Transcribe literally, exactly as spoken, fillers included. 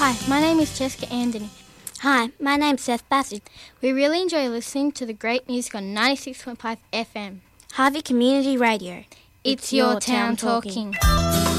Hi, my name is Jessica Anthony. Hi, my name's Seth Bassett. We really enjoy listening to the great music on ninety-six point five F M. Harvey Community Radio. It's, it's your, your town, town talking. talking.